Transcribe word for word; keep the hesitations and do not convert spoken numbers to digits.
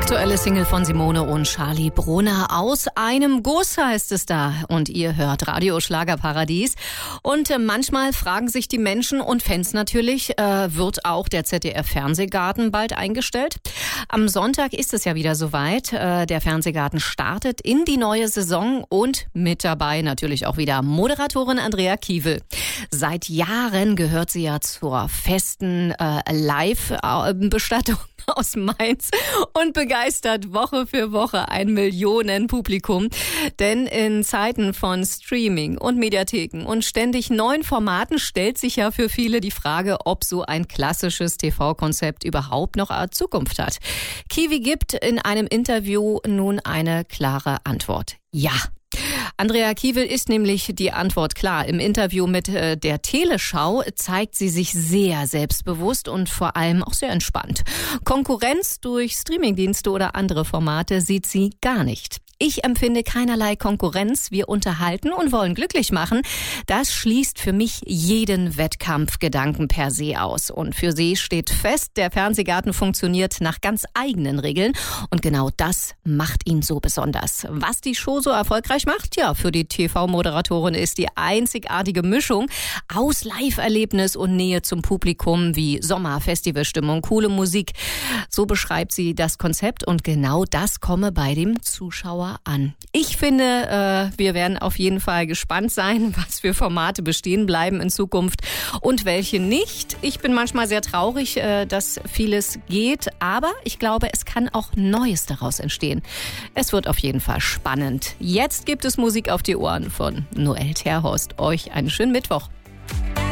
Aktuelle Single von Simone und Charlie Brunner. Aus einem Guss heißt es da. Und ihr hört Radio Schlagerparadies. Und äh, manchmal fragen sich die Menschen und Fans natürlich, äh, wird auch der Z D F-Fernsehgarten bald eingestellt? Am Sonntag ist es ja wieder soweit. Äh, der Fernsehgarten startet in die neue Saison und mit dabei natürlich auch wieder Moderatorin Andrea Kiewel. Seit Jahren gehört sie ja zur festen äh, Live-Bestattung aus Mainz und begeistert Woche für Woche ein Millionenpublikum. Denn in Zeiten von Streaming und Mediatheken und ständig neuen Formaten stellt sich ja für viele die Frage, ob so ein klassisches T V-Konzept überhaupt noch eine Zukunft hat. Kiwi gibt in einem Interview nun eine klare Antwort. Ja. Andrea Kiewel ist nämlich die Antwort klar. Im Interview mit äh, der Teleschau zeigt sie sich sehr selbstbewusst und vor allem auch sehr entspannt. Konkurrenz durch Streamingdienste oder andere Formate sieht sie gar nicht. Ich empfinde keinerlei Konkurrenz. Wir unterhalten und wollen glücklich machen. Das schließt für mich jeden Wettkampfgedanken per se aus. Und für sie steht fest, der Fernsehgarten funktioniert nach ganz eigenen Regeln. Und genau das macht ihn so besonders. Was die Show so erfolgreich macht? Ja, für die T V-Moderatorin ist die einzigartige Mischung aus Live-Erlebnis und Nähe zum Publikum wie Sommer, Festivalstimmung, coole Musik. So beschreibt sie das Konzept und genau das komme bei dem Zuschauer an. Ich finde, äh, wir werden auf jeden Fall gespannt sein, was für Formate bestehen bleiben in Zukunft und welche nicht. Ich bin manchmal sehr traurig, äh, dass vieles geht, aber ich glaube, es kann auch Neues daraus entstehen. Es wird auf jeden Fall spannend. Jetzt gibt es Musik auf die Ohren von Noel Terhorst. Euch einen schönen Mittwoch.